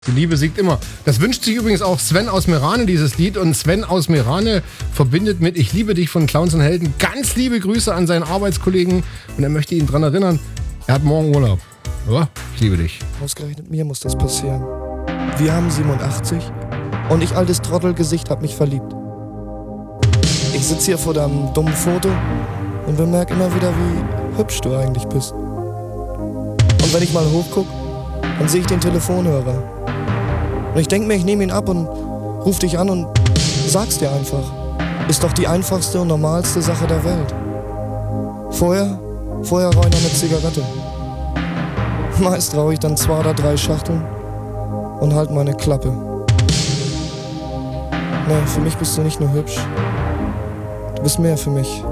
Die Liebe siegt immer. Das wünscht sich übrigens auch Sven aus Merane, dieses Lied. Und Sven aus Merane verbindet mit Ich liebe dich von Clowns und Helden ganz liebe Grüße an seinen Arbeitskollegen. Und er möchte ihn daran erinnern, er hat morgen Urlaub. Aber ich liebe dich. Ausgerechnet mir muss das passieren. Wir haben 87 und ich, altes Trottelgesicht, hab mich verliebt. Ich sitz hier vor deinem dummen Foto und bemerk immer wieder, wie hübsch du eigentlich bist. Und wenn ich mal hochguck, dann sehe ich den Telefonhörer. Und ich denk mir, ich nehme ihn ab und ruf dich an und sag's dir einfach. Ist doch die einfachste und normalste Sache der Welt. Vorher rauche ich noch eine Zigarette. Meist rauche ich dann 2 oder 3 Schachteln und halt meine Klappe. Nee, für mich bist du nicht nur hübsch. Du bist mehr für mich.